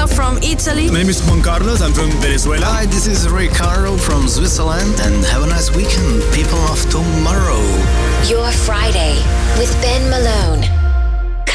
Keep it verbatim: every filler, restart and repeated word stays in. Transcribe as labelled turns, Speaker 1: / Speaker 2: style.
Speaker 1: Maria from Italy.
Speaker 2: My name is Juan Carlos, I'm from Venezuela.
Speaker 3: Hi, this is Ricardo from Switzerland, and have a nice weekend, people of tomorrow.
Speaker 4: Your Friday with Ben Malone.